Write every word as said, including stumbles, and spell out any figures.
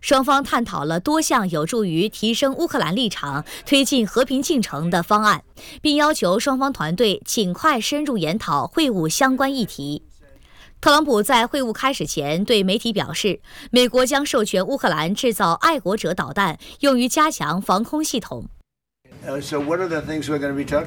双方探讨了多项有助于提升乌克兰立场、推进和平进程的方案，并要求双方团队尽快深入研讨会晤相关议题。特朗普在会晤开始前对媒体表示，美国将授权乌克兰制造爱国者导弹，用于加强防空系统。 Uh, so what are the things we're going to be talking